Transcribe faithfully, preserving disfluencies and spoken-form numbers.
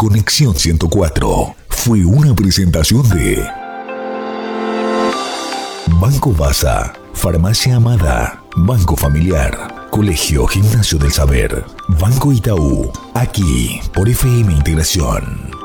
Conexión ciento cuatro fue una presentación de Banco Baza, Farmacia Amada, Banco Familiar, Colegio Gimnasio del Saber, Banco Itaú, aquí por F M Integración.